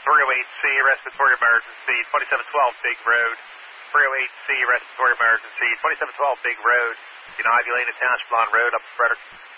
308C, respiratory emergency, 2712 Big Road. 308C, respiratory emergency, 2712 Big Road, United Township Lawn Road, up to Frederick.